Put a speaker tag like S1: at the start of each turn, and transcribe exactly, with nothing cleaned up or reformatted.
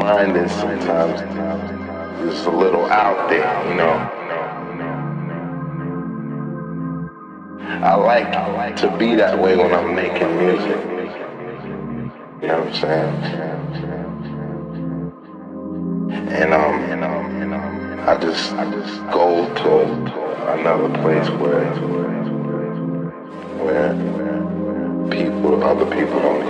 S1: mind is sometimes is a little out there, you know. I like to be that way when I'm making music. You know what I'm saying? And um, and um, and um, I just, I just go to another place where, where, where people, other people don't